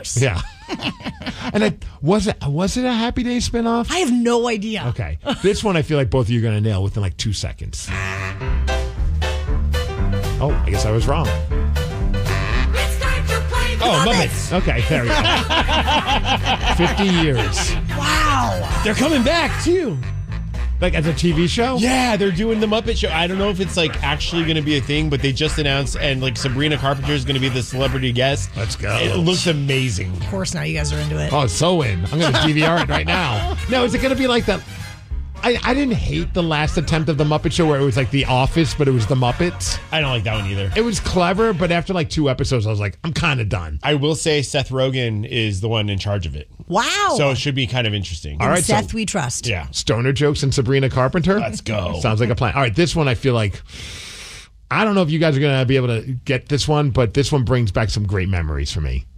course. Yeah. And was it a Happy Days spinoff? I have no idea. Okay. This one I feel like both of you are going to nail within like 2 seconds. Oh, I guess I was wrong. It's time to play Muppets. Okay, there we go. 50 years. Wow. They're coming back, too. Like as a TV show? Yeah, they're doing the Muppet Show. I don't know if it's like actually going to be a thing, but they just announced, and like Sabrina Carpenter is going to be the celebrity guest. Let's go. It looks amazing. Of course, now you guys are into it. Oh, so in. I'm going to DVR it right now. No, is it going to be like that? I didn't hate the last attempt of the Muppet Show where it was like The Office, but it was the Muppets. I don't like that one either. It was clever, but after like 2 episodes, I was like, I'm kind of done. I will say Seth Rogen is the one in charge of it. Wow. So it should be kind of interesting. All right, Seth, so- we trust. Yeah. Stoner jokes and Sabrina Carpenter? Let's go. Sounds like a plan. All right, this one I feel like, I don't know if you guys are going to be able to get this one, but this one brings back some great memories for me.